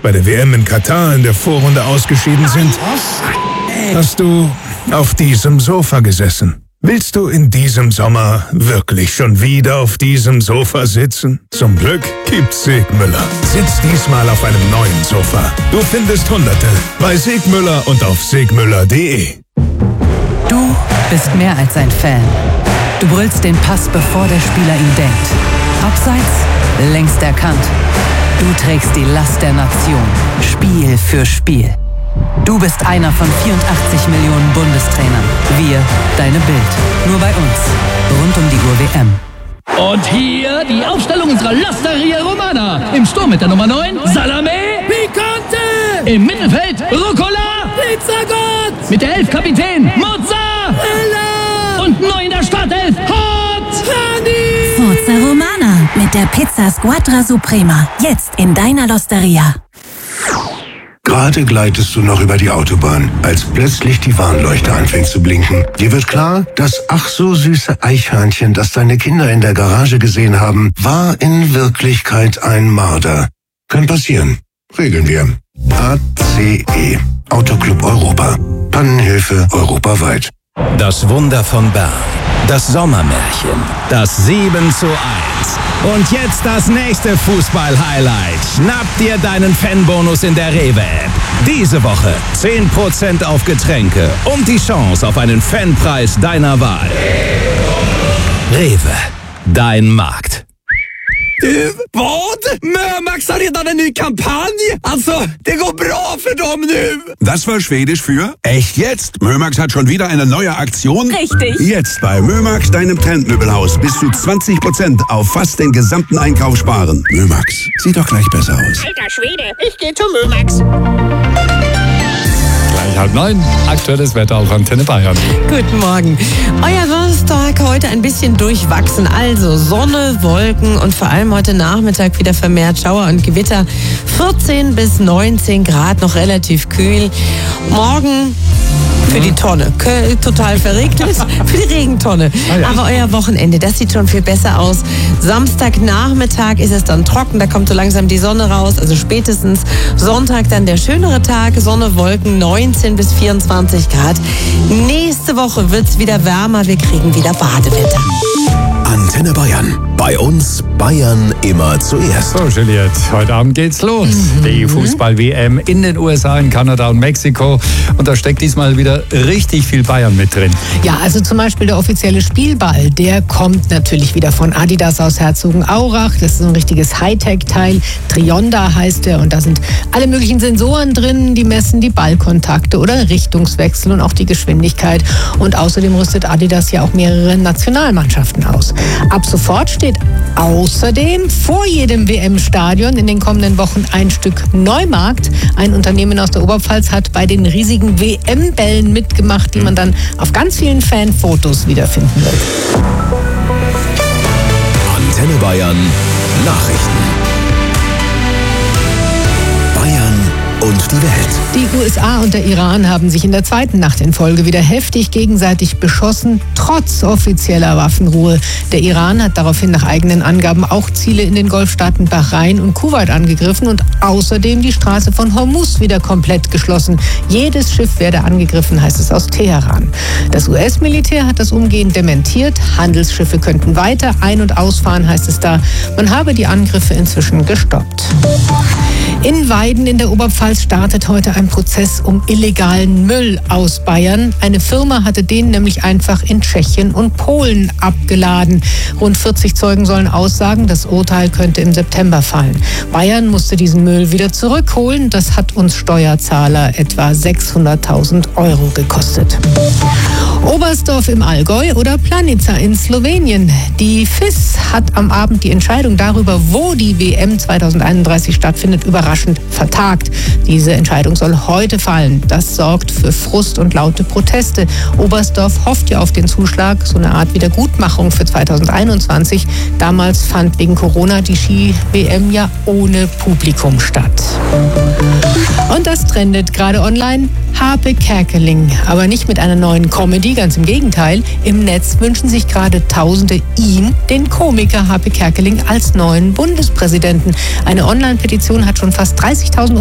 bei der WM in Katar in der Vorrunde ausgeschieden sind, hast du auf diesem Sofa gesessen. Willst du in diesem Sommer wirklich schon wieder auf diesem Sofa sitzen? Zum Glück gibt's Segmüller. Sitz diesmal auf einem neuen Sofa. Du findest Hunderte bei Segmüller und auf segmüller.de. Du bist mehr als ein Fan. Du brüllst den Pass, bevor der Spieler ihn denkt. Abseits, längst erkannt. Du trägst die Last der Nation, Spiel für Spiel. Du bist einer von 84 Millionen Bundestrainern. Wir, deine Bild. Nur bei uns. Rund um die Uhr WM. Und hier die Aufstellung unserer L'Osteria Romana. Im Sturm mit der Nummer 9, Salame. Picante! Im Mittelfeld, Rucola. Pizzagott! Mit der 11 Kapitän, Mozzarella. Und neu in der Startelf, Hot Honey! Forza Romana mit der Pizza Squadra Suprema. Jetzt in deiner L'Osteria. Gerade gleitest du noch über die Autobahn, als plötzlich die Warnleuchte anfängt zu blinken. Dir wird klar, das ach so süße Eichhörnchen, das deine Kinder in der Garage gesehen haben, war in Wirklichkeit ein Marder. Kann passieren. Regeln wir. ACE. Autoclub Europa. Pannenhilfe europaweit. Das Wunder von Bern. Das Sommermärchen. Das 7:1. Und jetzt das nächste Fußball-Highlight. Schnapp dir deinen Fanbonus in der Rewe-App. Diese Woche 10% auf Getränke und die Chance auf einen Fanpreis deiner Wahl. Rewe, dein Markt. Vad? Mömax har redan en ny kampanj! Alltså, det går bra för dem nu! Das war Schwedisch für echt jetzt. Mömax hat schon wieder eine neue Aktion. Richtig. Jetzt bei Mömax, deinem Trendmöbelhaus, bis zu 20% auf fast den gesamten Einkauf sparen. Mömax, sieht doch gleich besser aus. Alter Schwede, ich gehe zu Mömax. Gleich 8:30. Aktuelles Wetter auf Antenne Bayern. Guten Morgen. Euer Donnerstag heute ein bisschen durchwachsen. Also Sonne, Wolken und vor allem heute Nachmittag wieder vermehrt Schauer und Gewitter. 14 bis 19 Grad, noch relativ kühl. Morgen für die Tonne. Total verregt ist für die Regentonne. Aber euer Wochenende, das sieht schon viel besser aus. Samstagnachmittag ist es dann trocken, da kommt so langsam die Sonne raus, also spätestens Sonntag dann der schönere Tag, Sonne, Wolken, 19 bis 24 Grad. Nächste Woche wird es wieder wärmer, wir kriegen wieder Badewetter. Antenne Bayern. Bei uns Bayern immer zuerst. So, Juliette, heute Abend geht's los. Die Fußball-WM in den USA, in Kanada und Mexiko. Und da steckt diesmal wieder richtig viel Bayern mit drin. Ja, also zum Beispiel der offizielle Spielball, der kommt natürlich wieder von Adidas aus Herzogenaurach. Das ist so ein richtiges Hightech-Teil. Trionda heißt der und da sind alle möglichen Sensoren drin, die messen die Ballkontakte oder Richtungswechsel und auch die Geschwindigkeit. Und außerdem rüstet Adidas ja auch mehrere Nationalmannschaften aus. Ab sofort steht außerdem vor jedem WM-Stadion in den kommenden Wochen ein Stück Neumarkt. Ein Unternehmen aus der Oberpfalz hat bei den riesigen WM-Bällen mitgemacht, die man dann auf ganz vielen Fanfotos wiederfinden wird. Antenne Bayern. Nachrichten. Bayern und die Welt. Die USA und der Iran haben sich in der zweiten Nacht in Folge wieder heftig gegenseitig beschossen, trotz offizieller Waffenruhe. Der Iran hat daraufhin nach eigenen Angaben auch Ziele in den Golfstaaten Bahrain und Kuwait angegriffen und außerdem die Straße von Hormuz wieder komplett geschlossen. Jedes Schiff werde angegriffen, heißt es aus Teheran. Das US-Militär hat das umgehend dementiert. Handelsschiffe könnten weiter ein- und ausfahren, heißt es da. Man habe die Angriffe inzwischen gestoppt. In Weiden in der Oberpfalz startet heute ein Prozess um illegalen Müll aus Bayern. Eine Firma hatte den nämlich einfach in Tschechien und Polen abgeladen. Rund 40 Zeugen sollen aussagen, das Urteil könnte im September fallen. Bayern musste diesen Müll wieder zurückholen. Das hat uns Steuerzahler etwa 600.000 € gekostet. Oberstdorf im Allgäu oder Planica in Slowenien. Die FIS hat am Abend die Entscheidung darüber, wo die WM 2031 stattfindet, überraschend vertagt. Diese Entscheidung soll heute fallen. Das sorgt für Frust und laute Proteste. Oberstdorf hofft ja auf den Zuschlag, so eine Art Wiedergutmachung für 2021. Damals fand wegen Corona die Ski-WM ja ohne Publikum statt. Und das trendet gerade online. Harpe Kerkeling, aber nicht mit einer neuen Comedy, ganz im Gegenteil. Im Netz wünschen sich gerade Tausende ihn, den Komiker Harpe Kerkeling, als neuen Bundespräsidenten. Eine Online-Petition hat schon fast 30.000